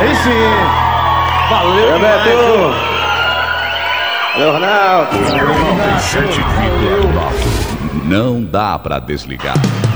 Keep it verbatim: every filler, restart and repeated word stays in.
Aí sim. Valeu, Beto. Valeu, Ronaldo. noventa e sete vírgula nove. Não dá pra desligar.